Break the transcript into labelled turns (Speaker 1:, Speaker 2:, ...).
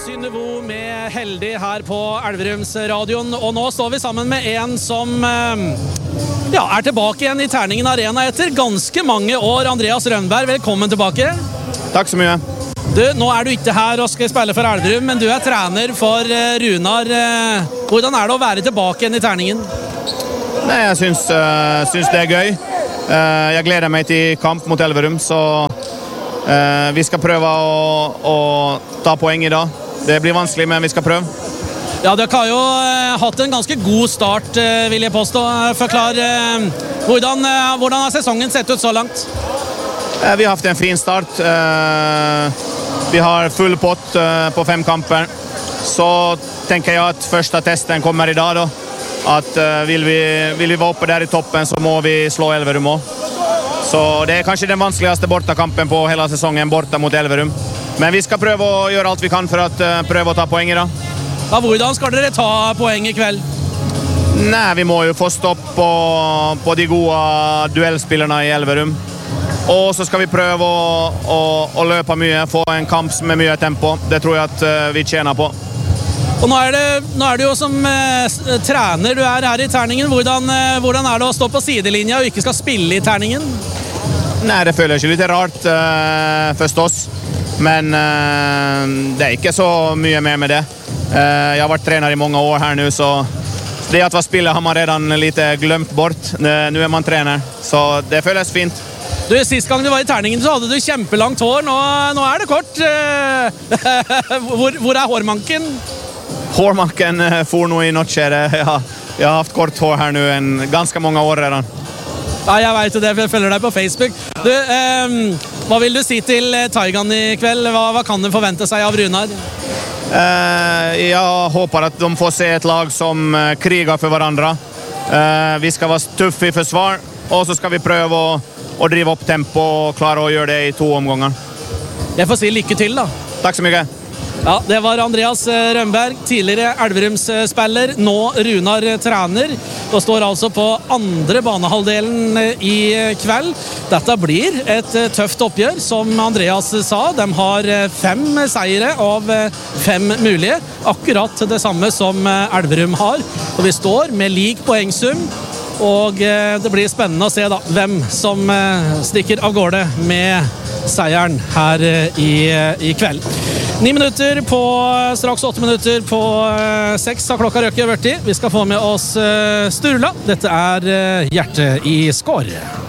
Speaker 1: Synnevo med Heldig her på Elverumsradioen, og nå står vi sammen med en som er tilbake igjen i Terningen Arena etter ganske mange år. Andreas Rønberg, velkommen tilbake.
Speaker 2: Takk så mye.
Speaker 1: Du, nå er du ikke her og skal spille for Elverum, men du er trener for Runar. Hvordan er det å være tilbake igjen i Terningen?
Speaker 2: Nei, jeg syns det er gøy. Jeg gleder meg til kamp mot Elverum, så vi skal prøve å ta poeng i dag. Det blir vanskelig, men vi skal prøve.
Speaker 1: Ja, dere har jo hatt en ganske god start, vil jeg påstå. Forklar, hvordan har sesongen sett ut så langt?
Speaker 2: Vi har hatt en fin start. Vi har full pott på 5 kamper. Så tenker jeg at første testen kommer i dag, da. At vil vi være oppe der i toppen, så må vi slå Elverum også. Så det er kanskje den vanskeligste bortakampen på hele sesongen, borta mot Elverum. Men vi skal prøve å gjøre alt vi kan for å prøve å ta poeng i dag.
Speaker 1: Ja, hvordan skal dere ta poeng i kveld?
Speaker 2: Nei, vi må jo få stopp på de gode duellspillerne i Elverum. Og så skal vi prøve å løpe mye, få en kamp med mye tempo. Det tror jeg at vi tjener på.
Speaker 1: Og nå er det jo som trener, du er her i Terningen. Hvordan er det å stå på sidelinja og ikke skal spille i Terningen?
Speaker 2: Nei, det føles jo litt rart først oss. Men det er ikke så mye mer med det. Jeg har vært trener i mange år her nå, så det at man spiller har man redan litt glemt bort. Nå er man trener, så det føles fint.
Speaker 1: Du, sist gang du var i Terningen så hadde du kjempelangt hår. Nå er det kort. Hvor er hårmanken?
Speaker 2: Hårmanken for noe i notcher. Jeg har hatt kort hår her nå ganske mange år redan.
Speaker 1: Ja, jeg vet det, jeg følger deg på Facebook. Du, hva vil du si til Taigan i kveld? Hva kan de forvente seg av Runar?
Speaker 2: Jeg håper at de får se et lag som kriger for hverandre. Vi skal være tuffe i forsvar, og så skal vi prøve å drive opp tempo og klare å gjøre det i 2 omganger.
Speaker 1: Jeg får si lykke til, da.
Speaker 2: Takk så mye.
Speaker 1: Ja, det var Andreas Rønberg, tidligere Elverumsspiller, nå Runar trener. Og står altså på andre banehalvdelen i kveld. Dette blir et tøft oppgjør, som Andreas sa. De har 5 seire av 5 mulige. Akkurat det samme som Elverum har. Og vi står med lik poengsum. Og det blir spennende å se da hvem som stikker av gårde med seieren her i kveld. 9 minutter på straks 8 minutter på 6 har klokka røkket 40. Vi skal få med oss Sturla. Dette er Hjerte i skår.